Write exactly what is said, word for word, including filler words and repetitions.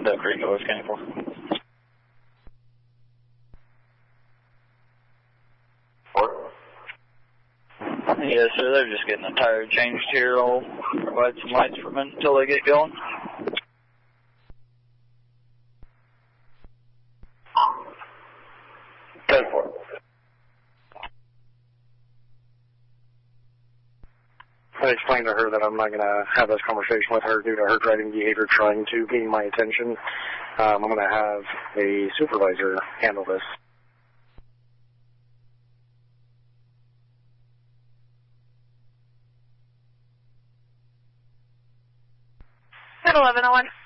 Duck Creek, West County four. Yes, sir, they're just getting a tire changed here. I'll provide some lights for a minute until they get going. ten four. I explained to her that I'm not going to have this conversation with her due to her driving behavior trying to gain my attention. Um, I'm going to have a supervisor handle this. ten eleven oh one.